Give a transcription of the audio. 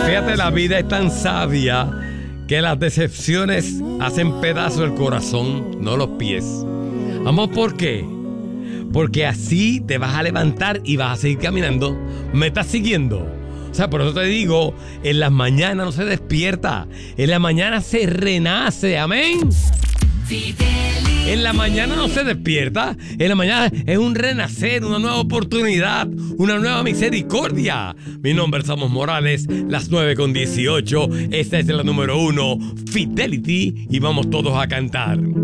Fíjate, la vida es tan sabia que las decepciones hacen pedazo el corazón, no los pies. Vamos, ¿por qué? Porque así te vas a levantar y vas a seguir caminando. ¿Me estás siguiendo? O sea, por eso te digo, en las mañanas no se despierta, en la mañana se renace, amén. En la mañana no se despierta, en la mañana es un renacer, una nueva oportunidad, una nueva misericordia. Mi nombre es Amos Morales, las 9:18, esta es la número 1, Fidelity, y vamos todos a cantar.